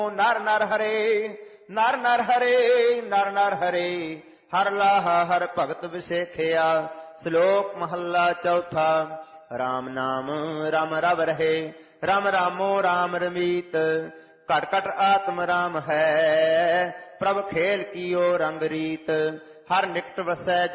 ਨਰ ਨਰ ਹਰੇ, ਨਰ ਨਰ ਹਰੇ, ਨਰ ਨਰ ਹਰੇ। ਹਰ ਲਾਹਾ ਹਰ ਭਗਤ ਵਿਸੇਖਿਆ। ਸ਼ਲੋਕ ਮਹੱਲਾ ਚੌਥਾ। ਰਾਮ ਨਾਮ ਰਮ ਰਵ ਰਹੇ, ਰਮ ਰਾਮੋ ਰਾਮ ਰਮੀਤ। ਘਟ ਘਟ ਆਤਮ ਰਾਮ ਹੈ, ਪ੍ਰਭ ਖੇਲ ਕੀਓ ਰੰਗ ਰੀਤ। ਹਰ ਨਿਕਟ ਵਸੈ